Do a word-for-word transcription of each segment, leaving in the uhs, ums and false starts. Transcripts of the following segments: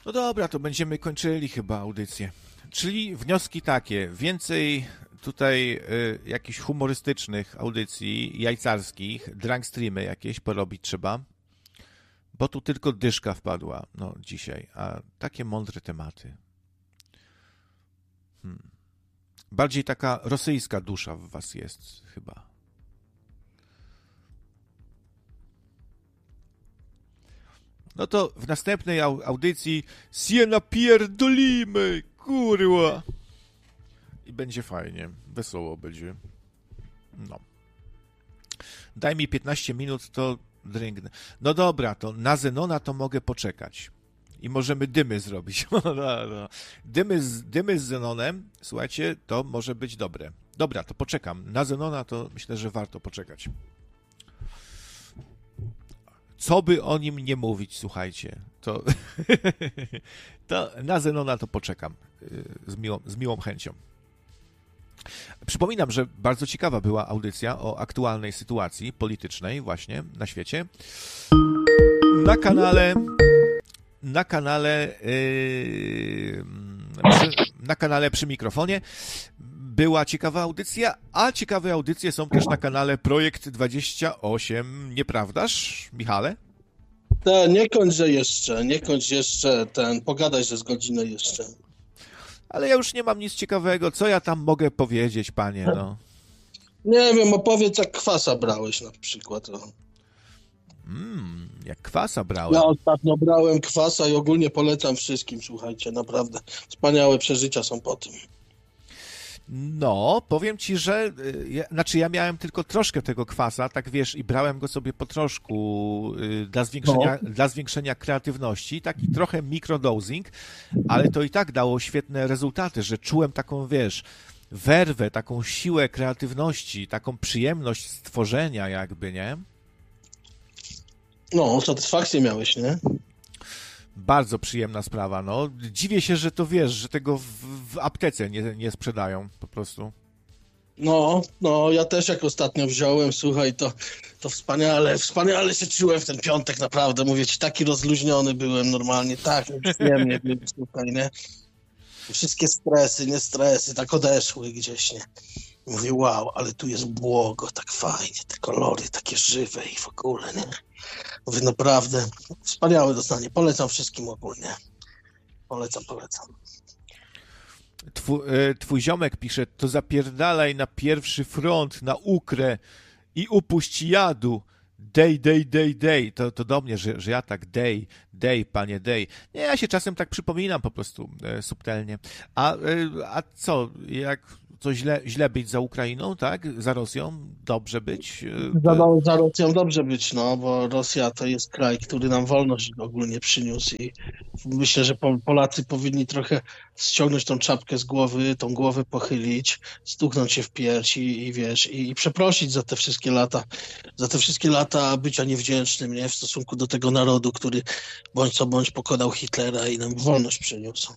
No dobra, to będziemy kończyli chyba audycję. Czyli wnioski takie, więcej tutaj y, jakichś humorystycznych audycji, jajcarskich, drunk streamy jakieś porobić trzeba, bo tu tylko dyszka wpadła no, dzisiaj, a takie mądre tematy. Hmm. Bardziej taka rosyjska dusza w was jest chyba. No to w następnej audycji się napierdolimy, kurwa. I będzie fajnie, wesoło będzie. No. Daj mi piętnaście minut, to dryngnę. No dobra, to na Zenona to mogę poczekać. I możemy dymy zrobić. no, no. Dymy, z, dymy z Zenonem, słuchajcie, to może być dobre. Dobra, to poczekam. Na Zenona to myślę, że warto poczekać. Co by o nim nie mówić, słuchajcie, to, to na Zenona to poczekam z miłą, z miłą chęcią. Przypominam, że bardzo ciekawa była audycja o aktualnej sytuacji politycznej właśnie na świecie. Na kanale na kanale yy, przy, na kanale przy mikrofonie była ciekawa audycja, a ciekawe audycje są też na kanale Projekt dwadzieścia osiem, nieprawdaż, Michale? Ta, nie kończę jeszcze, nie kończ jeszcze ten, pogadaj ze z godzinę jeszcze. Ale ja już nie mam nic ciekawego, co ja tam mogę powiedzieć, panie, no. Nie wiem, opowiedz jak kwasa brałeś na przykład. No. Mm, jak kwasa brałem. Ja ostatnio brałem kwasa i ogólnie polecam wszystkim, słuchajcie, naprawdę. Wspaniałe przeżycia są po tym. No, powiem ci, że ja, znaczy ja miałem tylko troszkę tego kwasa, tak wiesz, i brałem go sobie po troszku y, dla zwiększenia, no. dla zwiększenia kreatywności, taki trochę mikrodosing, ale to i tak dało świetne rezultaty, że czułem taką, wiesz, werwę, taką siłę kreatywności, taką przyjemność stworzenia jakby, nie? No, satysfakcję miałeś, nie? Bardzo przyjemna sprawa, no. Dziwię się, że to wiesz, że tego w, w aptece nie, nie sprzedają po prostu. No, no, ja też jak ostatnio wziąłem, słuchaj, to, to wspaniale, wspaniale się czułem w ten piątek, naprawdę, mówię ci, taki rozluźniony byłem normalnie, tak, przyjemnie było, słuchaj, nie? Wszystkie stresy, nie stresy, tak odeszły gdzieś, nie? Mówię, wow, ale tu jest błogo, tak fajnie, te kolory takie żywe i w ogóle, nie? Mówię, naprawdę, wspaniałe dostanie, polecam wszystkim ogólnie. Polecam, polecam. Twój, twój ziomek pisze, to zapierdalaj na pierwszy front, na Ukrę i upuść jadu. Dej, dej, dej, dej. To, to do mnie, że, że ja tak dej, dej, panie, dej. Nie, ja się czasem tak przypominam po prostu e, subtelnie. A, e, a co, jak co źle, źle być za Ukrainą, tak? Za Rosją? Dobrze być? E, za, no, za Rosją dobrze być, no, bo Rosja to jest kraj, który nam wolność ogólnie przyniósł i myślę, że Polacy powinni trochę ściągnąć tą czapkę z głowy, tą głowę pochylić, stuknąć się w pierś i, i wiesz, i, i przeprosić za te wszystkie lata, za te wszystkie lata bycia niewdzięcznym, nie, w stosunku do tego narodu, który bądź co bądź pokonał Hitlera i nam wolność przyniósł.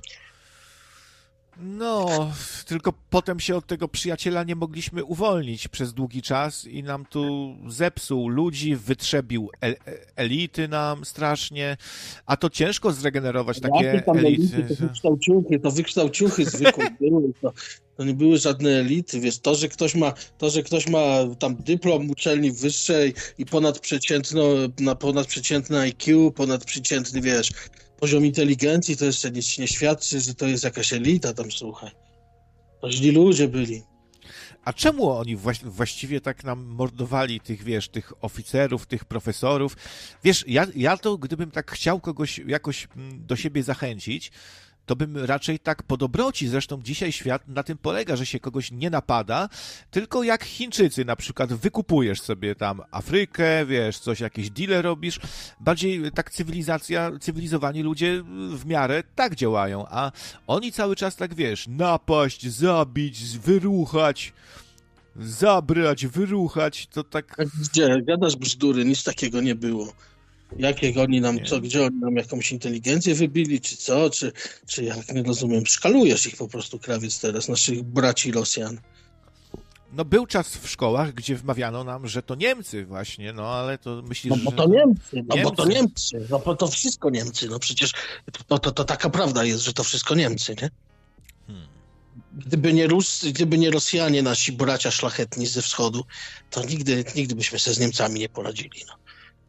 No, tylko potem się od tego przyjaciela nie mogliśmy uwolnić przez długi czas i nam tu zepsuł ludzi, wytrzebił el- elity nam strasznie, a to ciężko zregenerować takie elity. elity. To wykształciuchy, to wykształciuchy zwykłe były, to, to nie były żadne elity, wiesz, to, że ktoś ma, to, że ktoś ma tam dyplom uczelni wyższej i ponadprzeciętno, na ponadprzeciętne I Q, ponadprzeciętny, wiesz, poziom inteligencji, to jeszcze nic nie świadczy, że to jest jakaś elita tam, słuchaj. To źli ludzie byli. A czemu oni właś- właściwie tak nam mordowali tych, wiesz, tych oficerów, tych profesorów? Wiesz, ja, ja to gdybym tak chciał kogoś jakoś do siebie zachęcić, to bym raczej tak po dobroci, zresztą dzisiaj świat na tym polega, że się kogoś nie napada, tylko jak Chińczycy na przykład wykupujesz sobie tam Afrykę, wiesz, coś, jakieś deale robisz, bardziej tak cywilizacja, cywilizowani ludzie w miarę tak działają, a oni cały czas tak, wiesz, napaść, zabić, wyruchać, zabrać, wyruchać, to tak... Gdzie? Gadasz bzdury, nic takiego nie było. Jakiego oni nam, nie. co, gdzie oni nam jakąś inteligencję wybili, czy co, czy, czy jak, nie rozumiem, szkalujesz ich po prostu, krawiec teraz, naszych braci Rosjan. no był czas w szkołach, gdzie wmawiano nam, że to Niemcy właśnie, no ale to myślisz, No że... bo to Niemcy, no Niemcy. bo to Niemcy, no bo to wszystko Niemcy, no przecież to, to, to taka prawda jest, że to wszystko Niemcy, nie? Hmm. Gdyby nie Rus, gdyby nie Rosjanie, nasi bracia szlachetni ze wschodu, to nigdy, nigdy byśmy sobie z Niemcami nie poradzili, no.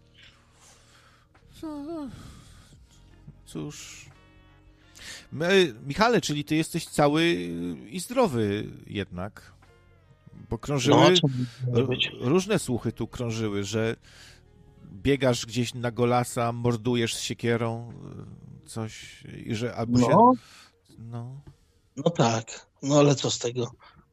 No, cóż... My, Michale, czyli ty jesteś cały i zdrowy jednak, bo krążyły, No, co by r- być? różne słuchy tu krążyły, że biegasz gdzieś na golasa, mordujesz z siekierą coś i że albo się... No, No. no tak, no ale co z tego?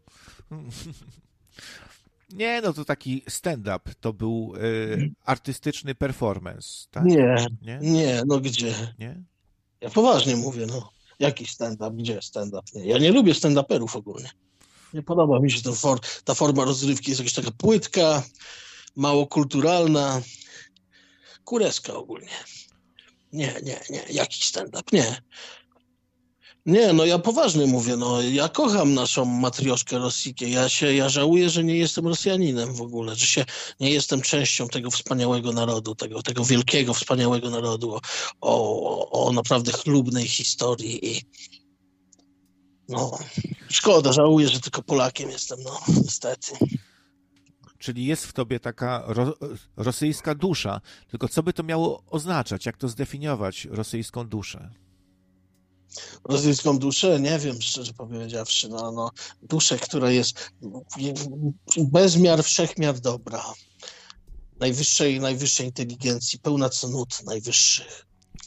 Nie, no to taki stand-up, to był y, artystyczny performance, tak? Nie, Nie? nie, no gdzie? Nie? Ja poważnie mówię, no. Jaki stand-up? Gdzie stand-up? Nie. Ja nie lubię stand-uperów ogólnie. Nie podoba mi się ta, for, ta forma rozrywki, jest jakaś taka płytka, mało kulturalna, kureska ogólnie. Nie, nie, nie. Jaki stand-up? Nie. Nie, no ja poważnie mówię, no ja kocham naszą matrioszkę Rosikę. Ja się, ja żałuję, że nie jestem Rosjaninem w ogóle, że się nie jestem częścią tego wspaniałego narodu, tego, tego wielkiego, wspaniałego narodu o, o, o naprawdę chlubnej historii i no, szkoda, żałuję, że tylko Polakiem jestem, no, niestety. Czyli jest w tobie taka ro, rosyjska dusza, tylko co by to miało oznaczać? Jak to zdefiniować, rosyjską duszę? Rosyjską duszę, nie wiem, szczerze powiedziawszy, no, no, duszę, która jest bezmiar, wszechmiar dobra, najwyższej, najwyższej inteligencji, pełna cnót najwyższych.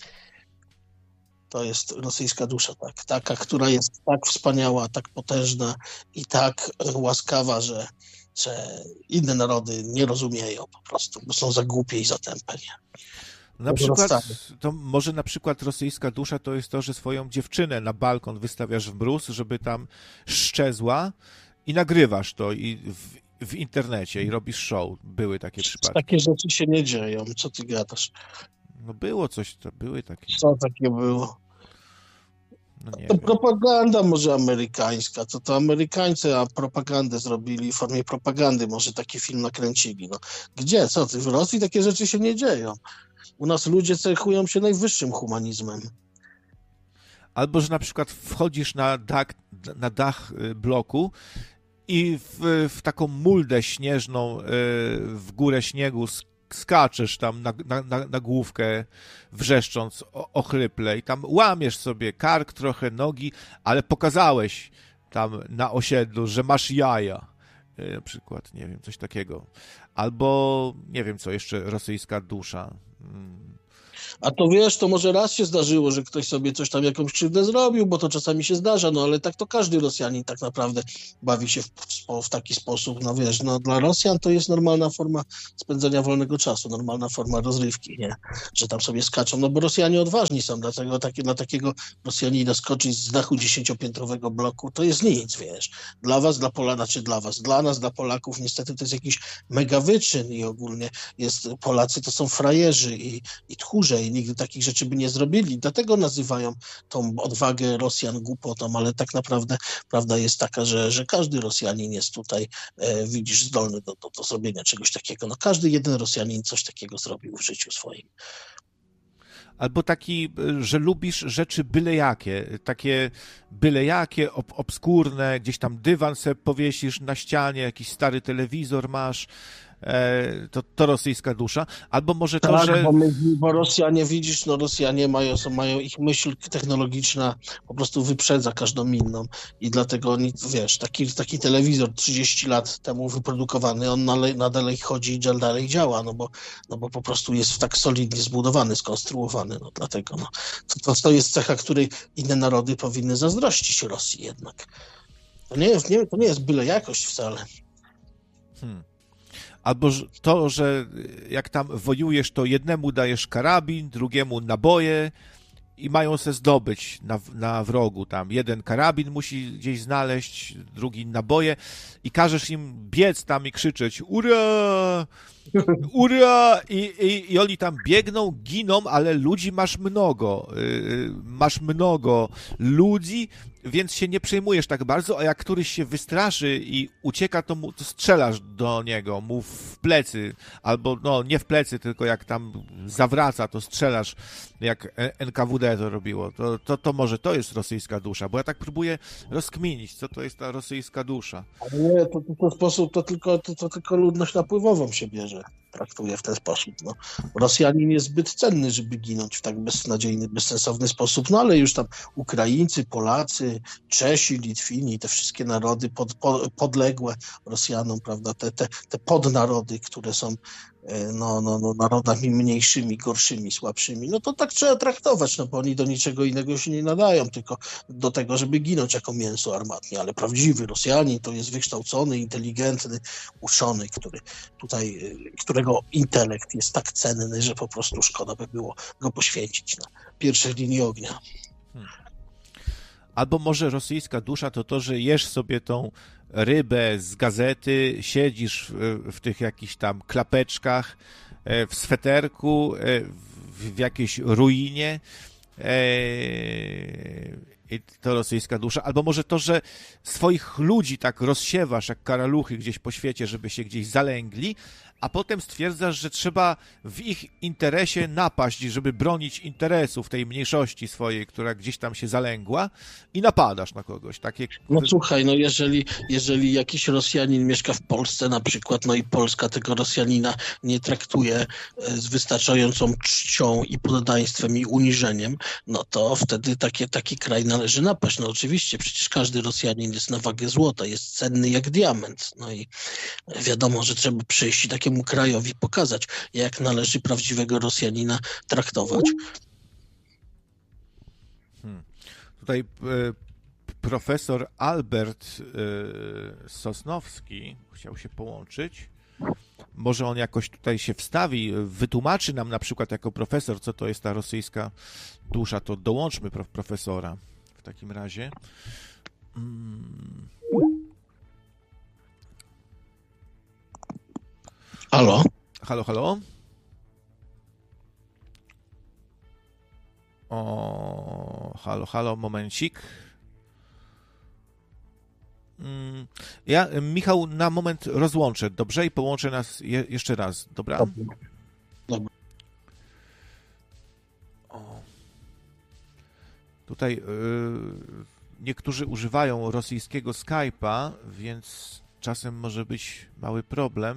To jest rosyjska dusza, tak, taka, która jest tak wspaniała, tak potężna i tak łaskawa, że, że inne narody nie rozumieją po prostu, bo są za głupie i za tępe. Nie? Na przykład, to może na przykład rosyjska dusza to jest to, że swoją dziewczynę na balkon wystawiasz w mróz, żeby tam szczezła i nagrywasz to i w, w internecie i robisz show. Były takie przypadki. Takie rzeczy się nie dzieją, co ty gadasz? No było coś, to były takie. Co takie było? No nie To wiem. propaganda może amerykańska, to to Amerykańcy a propagandę zrobili w formie propagandy, może taki film nakręcili. No. Gdzie, co ty, w Rosji takie rzeczy się nie dzieją. U nas ludzie cechują się najwyższym humanizmem. Albo, że na przykład wchodzisz na dach, na dach bloku i w, w taką muldę śnieżną w górę śniegu skaczesz tam na, na, na główkę, wrzeszcząc ochryple i tam łamiesz sobie kark, trochę nogi, ale pokazałeś tam na osiedlu, że masz jaja. Na przykład, nie wiem, coś takiego. Albo, nie wiem co, jeszcze rosyjska dusza. Hmm. A to wiesz, to może raz się zdarzyło, że ktoś sobie coś tam, jakąś krzywdę zrobił, bo to czasami się zdarza, no ale tak to każdy Rosjanin tak naprawdę bawi się w, w, w taki sposób, no wiesz, no dla Rosjan to jest normalna forma spędzania wolnego czasu, normalna forma rozrywki, nie? Że tam sobie skaczą, no bo Rosjanie odważni są, dlatego takie, dla takiego Rosjanina skoczyć z dachu dziesięciopiętrowego bloku to jest nic, wiesz. Dla was, dla Polana, czy dla was, dla nas, dla Polaków niestety to jest jakiś mega wyczyn i ogólnie jest, Polacy to są frajerzy i, i tchórze i nigdy takich rzeczy by nie zrobili. Dlatego nazywają tą odwagę Rosjan głupotą, ale tak naprawdę prawda jest taka, że, że każdy Rosjanin jest tutaj, e, widzisz, zdolny do, do, do zrobienia czegoś takiego. No każdy jeden Rosjanin coś takiego zrobił w życiu swoim. Albo taki, że lubisz rzeczy byle jakie, takie byle jakie, ob- obskurne, gdzieś tam dywan sobie powiesisz na ścianie, jakiś stary telewizor masz, e, to, to rosyjska dusza. Albo może to, tak, że... bo, my, bo Rosjanie, widzisz, no Rosjanie mają, są, mają ich myśl technologiczna po prostu wyprzedza każdą inną i dlatego oni, wiesz, taki, taki telewizor trzydzieści lat temu wyprodukowany, on nadal, nadal chodzi i dalej działa, no bo, no bo po prostu jest tak solidnie zbudowany, skonstruowany, no dlatego, no. To, to jest cecha, której inne narody powinny zazdrościć Rosji jednak. To nie jest, nie, to nie jest byle jakość wcale. Hmm. Albo to, że jak tam wojujesz, to jednemu dajesz karabin, drugiemu naboje i mają se zdobyć na, na wrogu tam. Jeden karabin musi gdzieś znaleźć, drugi naboje i każesz im biec tam i krzyczeć ura, ura i, i, i oni tam biegną, giną, ale ludzi masz mnogo. Yy, masz mnogo ludzi więc się nie przejmujesz tak bardzo, a jak któryś się wystraszy i ucieka, to, mu, to strzelasz do niego, mu w plecy, albo no nie w plecy, tylko jak tam zawraca, to strzelasz, jak N K W D to robiło. To, to, to może to jest rosyjska dusza, bo ja tak próbuję rozkminić, co to jest ta rosyjska dusza. Ale nie, to, to, to sposób, to tylko, to, to tylko ludność napływową się bierze, traktuje w ten sposób. No. Rosjanin jest zbyt cenny, żeby ginąć w tak beznadziejny, bezsensowny sposób, no ale już tam Ukraińcy, Polacy, Czesi, Litwini, te wszystkie narody pod, pod, podległe Rosjanom, prawda, te, te, te podnarody, które są no, no, no, narodami mniejszymi, gorszymi, słabszymi, no to tak trzeba traktować, no bo oni do niczego innego się nie nadają, tylko do tego, żeby ginąć jako mięso armatnie, ale prawdziwy Rosjanin to jest wykształcony, inteligentny, uczony, który tutaj, którego intelekt jest tak cenny, że po prostu szkoda by było go poświęcić na pierwszej linii ognia. Hmm. Albo może rosyjska dusza to to, że jesz sobie tą rybę z gazety, siedzisz w, w tych jakichś tam klapeczkach, w sweterku, w, w jakiejś ruinie i to rosyjska dusza. Albo może to, że swoich ludzi tak rozsiewasz jak karaluchy gdzieś po świecie, żeby się gdzieś zalęgli, a potem stwierdzasz, że trzeba w ich interesie napaść, żeby bronić interesów tej mniejszości swojej, która gdzieś tam się zalęgła i napadasz na kogoś. Takie... No słuchaj, no jeżeli, jeżeli jakiś Rosjanin mieszka w Polsce na przykład, no i Polska tego Rosjanina nie traktuje z wystarczającą czcią i poddaństwem i uniżeniem, no to wtedy takie, taki kraj należy napaść. No oczywiście, przecież każdy Rosjanin jest na wagę złota, jest cenny jak diament. No i wiadomo, że trzeba przyjść i takiemu krajowi pokazać, jak należy prawdziwego Rosjanina traktować. Hmm. Tutaj e, profesor Albert e, Sosnowski chciał się połączyć. Może on jakoś tutaj się wstawi, wytłumaczy nam na przykład jako profesor, co to jest ta rosyjska dusza, to dołączmy prof, profesora w takim razie. Hmm. Halo? Halo, halo? O, halo, halo, momencik. Ja, Michał, na moment rozłączę, dobrze? I połączę nas je, jeszcze raz, dobra? Dobra. O. Tutaj yy, niektórzy używają rosyjskiego Skype'a, więc czasem może być mały problem.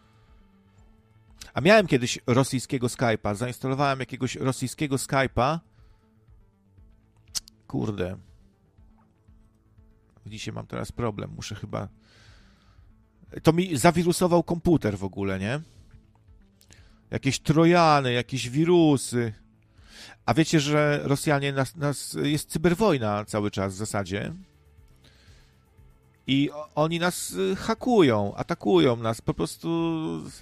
A miałem kiedyś rosyjskiego Skype'a, zainstalowałem jakiegoś rosyjskiego Skype'a. Kurde. Dzisiaj mam teraz problem, muszę chyba... To mi zawirusował komputer w ogóle, nie? Jakieś trojany, jakieś wirusy. A wiecie, że Rosjanie nas, nas... Jest cyberwojna cały czas w zasadzie. I oni nas hakują, atakują nas, po prostu...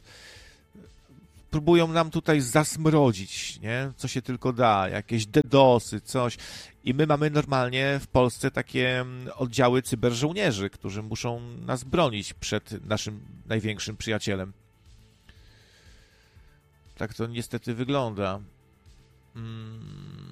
Próbują nam tutaj zasmrodzić, nie? Co się tylko da, jakieś dedosy, coś. I my mamy normalnie w Polsce takie oddziały cyberżołnierzy, którzy muszą nas bronić przed naszym największym przyjacielem. Tak to niestety wygląda. Hmm.